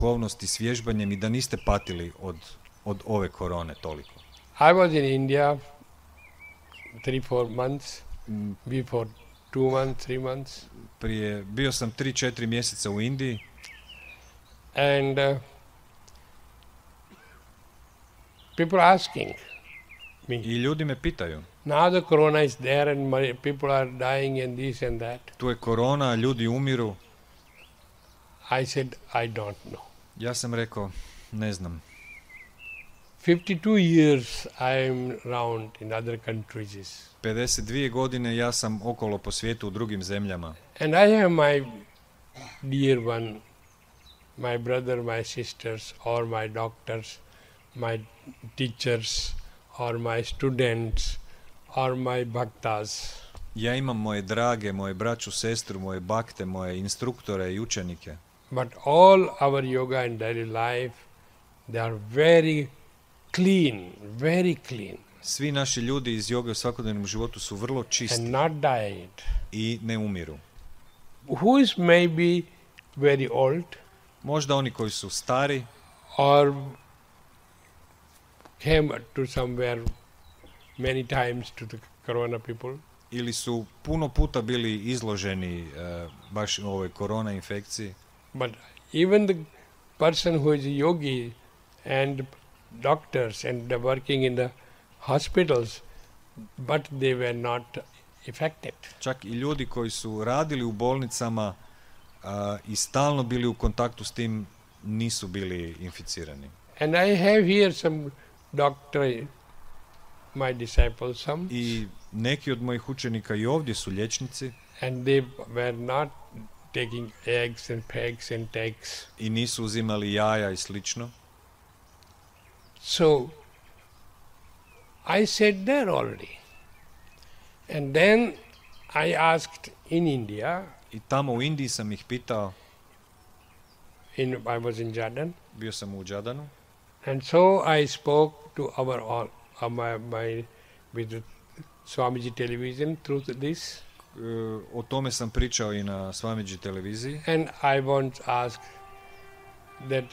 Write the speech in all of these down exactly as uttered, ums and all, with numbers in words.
duhovnosti s vježbanjem i da niste patili od, od ove korone toliko? I was in India three, four months, before two months, three months. Prije, bio sam tri, četiri mjeseca u Indiji. And uh, people asking me. I ljudi me pitaju. Now the corona is there and my, people are dying and this and that. Tu je korona, ljudi umiru. I said, I don't know. Ja sam rekao, ne znam. fifty-two years I am around in other countries. pedeset dvije godine ja sam okolo po svijetu u drugim zemljama. And I have my dear one, my brother, my sisters, or my doctors, my teachers, or my students, or my bhaktas. Ja imam moje drage, moje braću, sestru, moje bakte, moje instruktore i učenike. But all our yoga and daily life, they are very clean, very clean. Svi naši ljudi iz joge u svakodnevnom životu su vrlo čisti and not died. I ne umiru. Who is maybe very old, možda oni koji su stari, or came to somewhere many times to the corona people, ili su puno puta bili izloženi uh, baš ovoj korona infekciji. but even the person who is a yogi and doctors and they're working in the hospitals, but they were not affected. Čak i ljudi koji su radili u bolnicama uh, i stalno bili u kontaktu s tim nisu bili inficirani. And I have here some doctor, my disciples, some, I neki od mojih učenika i ovdje su liječnici and they were not taking eggs and pegs and takes. i nisu uzimali jaja i slično. So I sat there already. And then I asked in India, I tamo u Indiji sam ih pitao, in, I was in Jordan, bio sam u Džadanu, and so I spoke to our all, uh, my, my, with the Swamiji television through this, uh, o tome sam pričao i na Swamiji televiziji. and I once asked that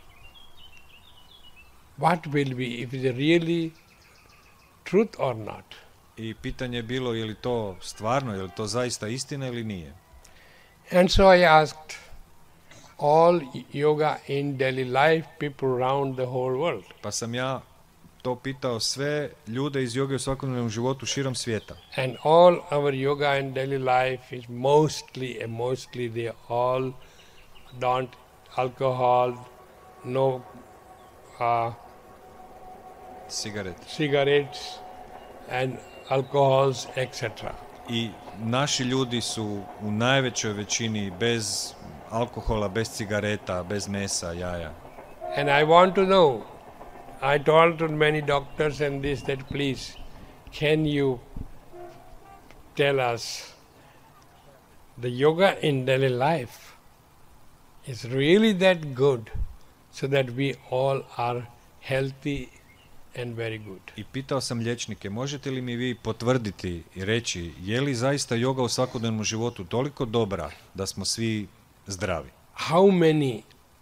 what will be, if it is really truth or not. I pitanje je bilo je li to stvarno, je li to zaista istina ili nije. And so I asked all yoga in daily life people around the whole world. Pa sam ja to pitao sve ljude iz joge u svakodnevnom životu širom svijeta. And all our yoga and daily life is mostly, and mostly they all don't alcohol, no uh, Cigaret. cigarettes and alcohols, et cetera. I naši ljudi su u najvećoj većini bez alkohola, bez cigareta, bez mesa, jaja. And I want to know, I told to many doctors and this, that please, can you tell us the yoga in daily life is really that good so that we all are healthy and very good. I pitao sam liječnike, možete li mi vi potvrditi i reći, je li zaista joga u svakodnevnom životu toliko dobra da smo svi zdravi? How many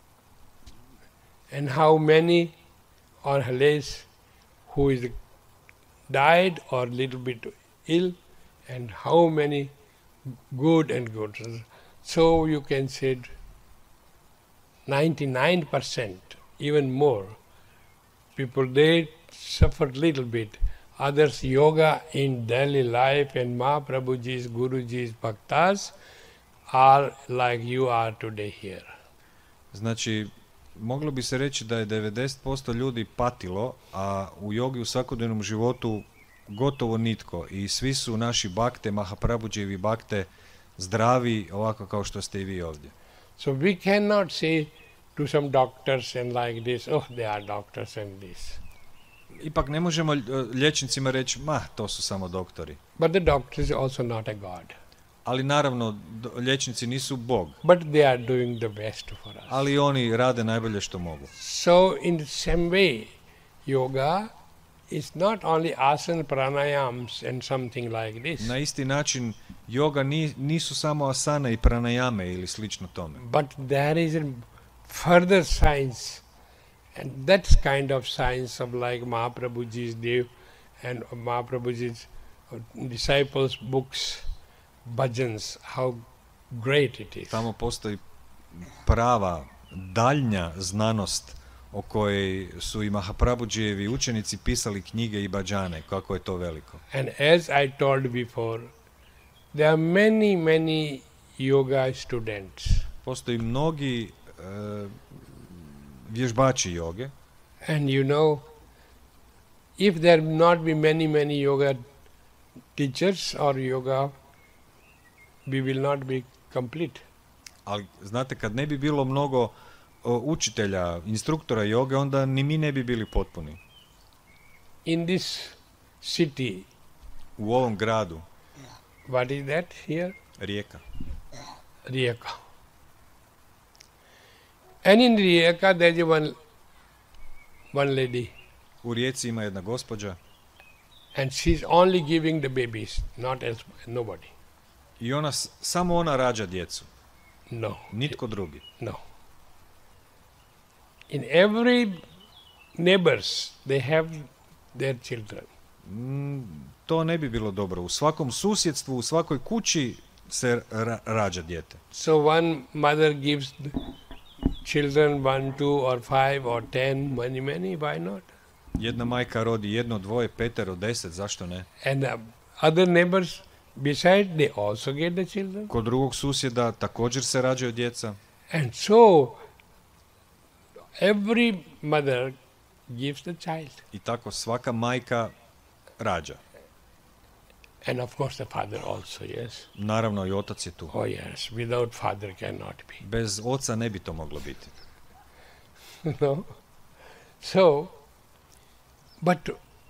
and how many or less who is died or little bit ill, and how many good and good. So you can say ninety-nine percent, even more, people they suffer little bit. Others yoga in daily life and Mahaprabhuji's, Guruji's bhaktas are like you are today here. Znači, moglo bi se reći da je devedeset posto ljudi patilo, a u jogi u svakodnevnom životu gotovo nitko. I svi su naši bakte, Mahaprabhujijevi bakte, zdravi, ovako kao što ste i vi ovdje. So we cannot say to some doctors and like this, oh, they are doctors and this. Ipak ne možemo liječnicima reći, ma, to su samo doktori. But the doctor is also not a God. Ali naravno, liječnici nisu Bog. But they are doing the best for us. Ali oni rade najbolje što mogu. So in the same way, yoga is not only asana, pranayams and something like this. Na isti način, yoga ni, nisu samo asana i pranayame ili slično tome. But there is a further science, and that's kind of science of like Mahaprabhuji's Dev and Mahaprabhuji's disciples' books, bhajans, how great it is. Tamo postoji prava, daljnja znanost o kojoj su i Mahaprabhujijevi učenici pisali knjige i bhađane, kako je to veliko. And as I told before, there are many, many yoga students. Postoji mnogi uh, vježbači joge. And you know, if there not be many, many yoga teachers or yoga, we will not be complete. Ali znate, kad ne bi bilo mnogo o, učitelja, instruktora joge, onda ni mi ne bi bili potpuni. In this city, u ovom gradu, what is that here? Rijeka. Rijeka. And in Rijeka there is one, one lady. U Rijeci ima jedna gospođa. And she's only giving the babies, not else, nobody. I ona, samo ona rađa djecu. No. Nitko drugi. No. In every neighbors, they have their children. Mm, to ne bi bilo dobro. U svakom susjedstvu, u svakoj kući se ra- rađa dijete. So one mother gives children one, two or five or ten, many, many, why not? Jedna majka rodi jedno, dvoje, petero, deset, zašto ne? And uh, other neighbors beside, they also get the children. Kod drugog susjeda također se rađaju djeca. And so, every mother gives the child. I tako svaka majka rađa. And of course the father also, yes. Naravno i otac je tu. Oh yes, without father cannot be. Bez oca ne bi to moglo biti. No? So, but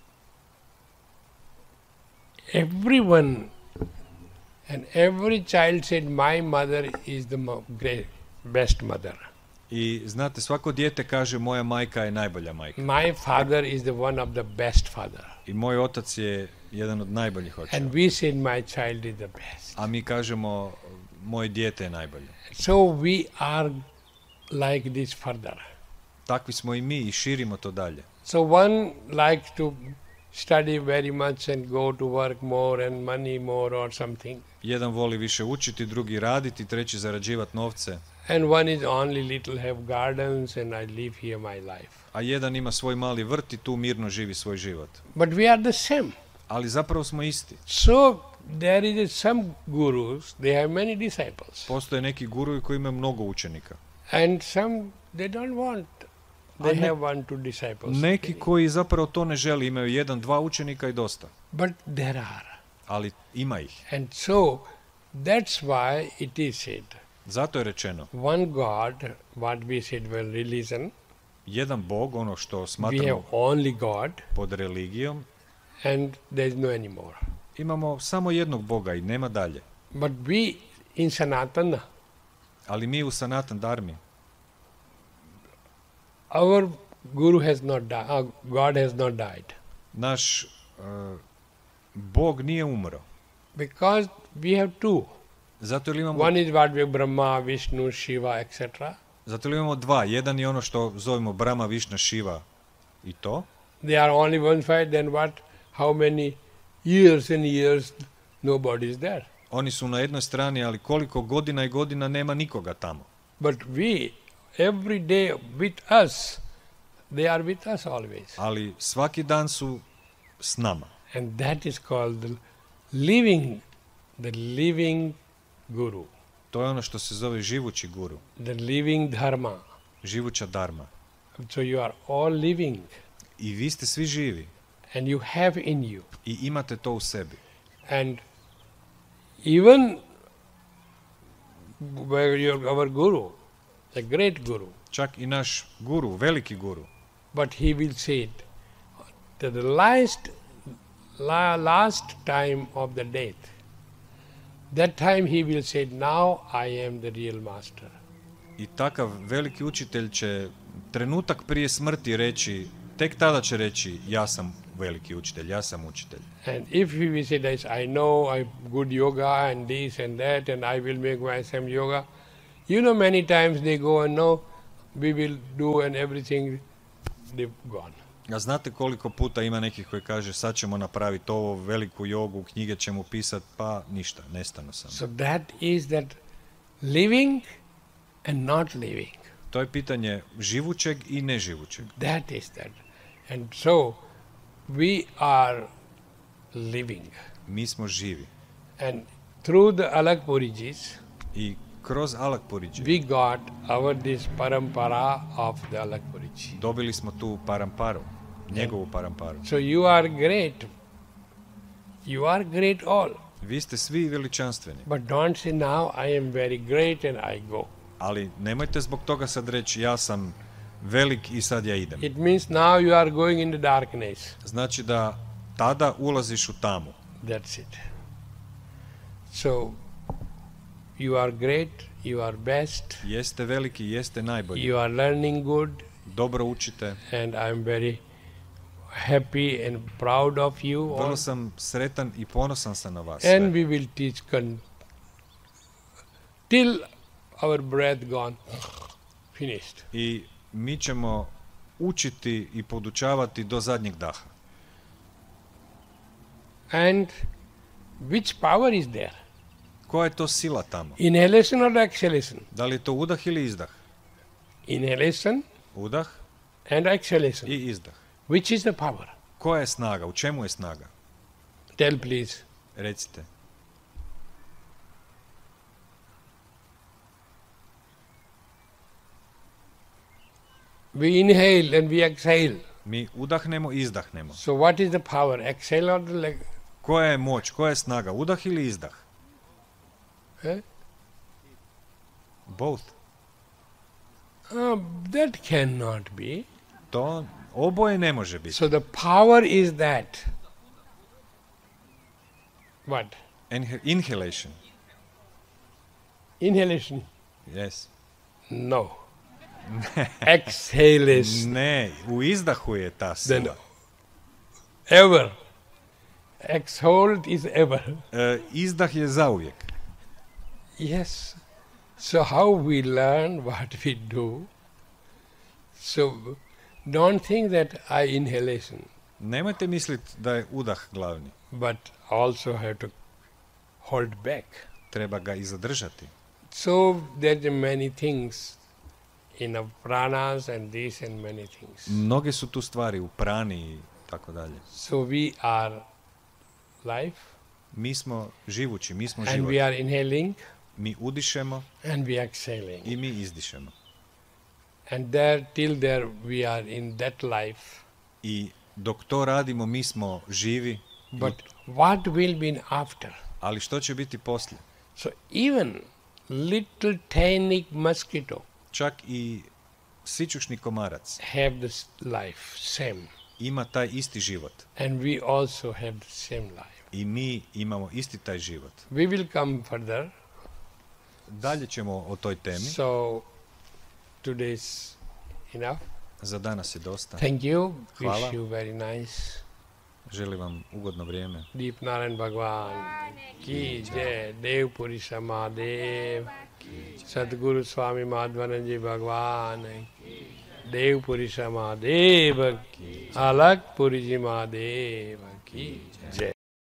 everyone and every child said, my mother is the mo- great, best mother. I znate, svako dijete kaže moja majka je najbolja majka. My father is the one of the best father. I moj otac je jedan od najboljih očeva. And we said, my child is the best. A mi kažemo moje dijete je najbolje. So we are like this further. Takvi smo i mi i širimo to dalje. So one likes to study very much and go to work more and money more or something. Jedan voli više učiti, drugi raditi, treći zarađivati novce. And one is only little have gardens and I live here my life. A jedan ima svoj mali vrt i tu mirno živi svoj život. But we are the same. Ali zapravo smo isti. So there is some gurus, they have many disciples. Postoje neki guruji koji imaju mnogo učenika. And some they don't want. They A ne- have one, two disciples. Neki koji zapravo to ne žele, imaju jedan, dva učenika i dosta. But there are. Ali ima ih. And so that's why it is said. Zato je rečeno, One God, what we said well religion, jedan Bog, ono što we have smatramo only God pod religijom, and there is no anymore. imamo samo jednog Boga i nema dalje. But we in Sanatana, Ali mi u Sanatan Dharmi, our Guru has not died, uh, God has not died. naš uh, Bog nije umro. Because we have two. Zato jer imamo, One is what we have Brahma, Vishnu, Shiva, et cetera. zato jer imamo dva. Jedan je ono što zovemo Brahma, Višna, Šiva i to. They are only one side, then what? How many years and years nobody is there. Oni su na jednoj strani, ali koliko godina i godina nema nikoga tamo. But we, every day with us, they are with us always. Ali svaki dan su s nama. And that is called the living, the living Guru, To je ono što se zove živući guru, the living Dharma. živuća dharma. So you are all living I vi ste svi živi and you have in you. i imate to u sebi. And even where your, our Guru, the great Guru, Čak i naš guru, veliki guru, but he will say it, that the last, la, last time of the death, that time he will say, now I am the real master. i takav veliki učitelj će trenutak prije smrti reći, tek tada će reći ja sam veliki učitelj, ja sam učitelj. And if he will say this, I know I'm good yoga and this and that and I will make myself yoga, you know many times they go and no, we will do and everything, they've gone. A znate koliko puta ima nekih koji kaže sad ćemo napraviti ovo, veliku jogu, knjige ćemo pisati, pa ništa, nestanu sam. So that is that living and not living. To je pitanje živućeg i neživućeg. That is that. And so we are living. Mi smo živi. And through the Alakpurijis, I kroz Alakpuriji we got our this parampara of the Alakpuriji. dobili smo tu paramparu, njegovu paramparu. So you are great. You are great all. Vi ste svi veličanstveni, But don't say now I am very great and I go. ali nemojte zbog toga sad reći ja sam velik i sad ja idem. It means now you are going into darkness. Znači da tada ulaziš u tamu. That's it. So you are great, you are best, Jeste veliki, jeste najbolji. you are learning good, Dobro učite. and I am very happy and proud of you all. Vrlo sam sretan i ponosan sam na vas. And sve. we will teach con- till our breath gone, finished. I mi ćemo učiti i podučavati do zadnjeg daha. And which power is there? Koja je to sila tamo? Inhalation or exhalation? Da li je to udah ili izdah? Inhalation Udah and exhalation. i izdah. Which is the power? Koja je snaga? U čemu je snaga? Tell please. Recite. We inhale and we exhale. Mi udahnemo i izdahnemo. So what is the power? Exhale or the leg? Koja je moć? Koja je snaga? Udah ili izdah? Eh? Both. Uh, that cannot be. To oboje ne može biti. So the power is that. What? Inha- inhalation. Inhalation? Yes. No. Exhalation. Ne, u izdahu je ta Then sila. ever. Exhaled is ever. E, izdah je zauvijek. Yes. So how we learn what we do. So don't think that I inhalation, Nemojte misliti da je udah glavni. but also have to hold back. Treba ga i zadržati. So there are many things in our pranas and this and many things. Mnoge su tu stvari u prani i tako dalje. So we are life Mi smo živući, mi smo and život. we are inhaling Mi udišemo and we are exhaling. i mi izdišemo. And there till there we are in that life. I dok to radimo, mi smo živi, But what will be after? ali što će biti poslije? So even little tiny mosquito Čak i sićušni komarac have this life, same. ima taj isti život. And we also have the same life. I mi imamo isti taj život. We will come further. Dalje ćemo o toj temi. So today's enough. Za danas je dosta. Thank you. Hvala. Wish you very nice. Želim vam ugodno vrijeme. Deep Narayan Bhagwan ki jai, Dev Puri Samadev, Sadguru Swami Madhvananji Bhagwan, Dev Puri Samadev, Alak Puri Ji Mahadev ki jai.